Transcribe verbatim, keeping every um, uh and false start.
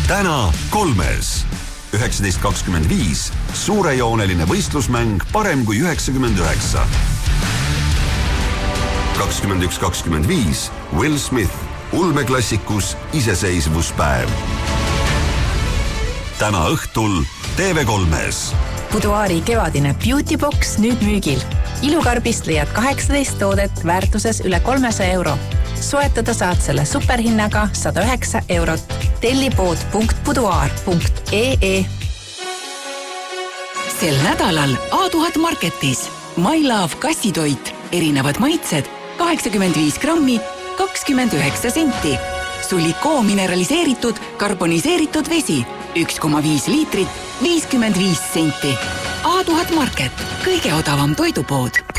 täna kolmes. üheksateist kakskümmend viis. Suurejooneline võistlusmäng parem kui üheksakümmend üheksa. kakskümmend üks kakskümmend viis. Will Smith. Ulmeklassikus iseseisvuspäev. Täna õhtul T V kolmes. Buduaari kevadine Beauty Box nüüd müügil. Ilukarbist leiad kaheksateist toodet väärtuses üle kolmesaja euro. Soetada saad selle superhinnaga sada üheksa eurot. Tellipood punkt buduaar punkt ee. Sel nädalal A tuhat Marketis My Love kassitoit, erinevad maitsed, kaheksakümmend viis grammi, kakskümmend üheksa senti. Sulikoo mineraliseeritud, karboniseeritud vesi, üks koma viis liitrit, viiskümmend viis senti. A tuhat Market, kõige odavam toidupood.